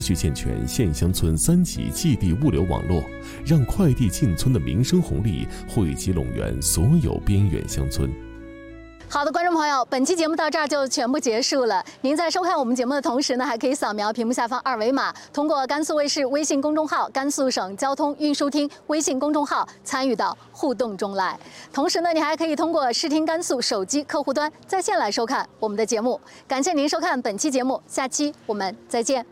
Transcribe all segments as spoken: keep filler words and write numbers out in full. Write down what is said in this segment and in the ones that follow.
续健全县乡村三级寄递物流网络，让快递进村的民生红利惠及陇源所有边远乡村。 好的，观众朋友，本期节目到这儿就全部结束了。您在收看我们节目的同时呢，还可以扫描屏幕下方二维码，通过甘肃卫视微信公众号、甘肃省交通运输厅微信公众号参与到互动中来。同时呢，你还可以通过视听甘肃手机客户端在线来收看我们的节目。感谢您收看本期节目，下期我们再见。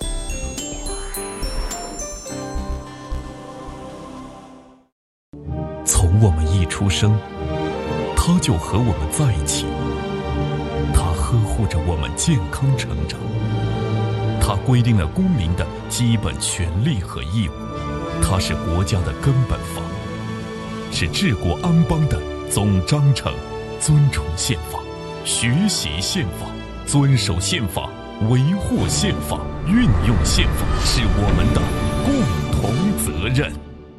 从我们一出生，他就和我们在一起，他呵护着我们健康成长，他规定了公民的基本权利和义务，他是国家的根本法，是治国安邦的总章程。尊崇宪法，学习宪法，遵守宪法，维护宪法，运用宪法，是我们的共同责任。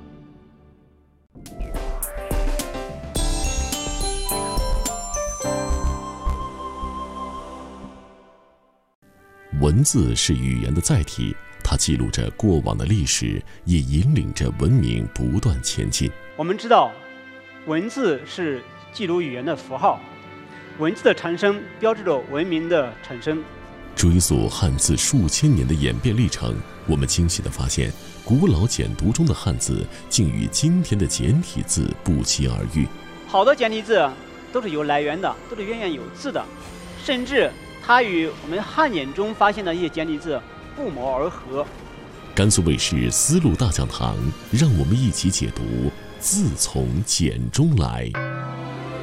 文字是语言的载体，它记录着过往的历史，也引领着文明不断前进。 我们知道，文字是记录语言的符号，文字的产生标志着文明的产生。 追溯汉字数千年的演变历程，我们惊喜地发现，古老简读中的汉字竟与今天的简体字不期而遇。 好多简体字都是有来源的，都是渊源有字的，甚至它与我们汉简中发现的一些简体字不谋而合。 甘肃卫视丝路大讲堂，让我们一起解读字从简中来。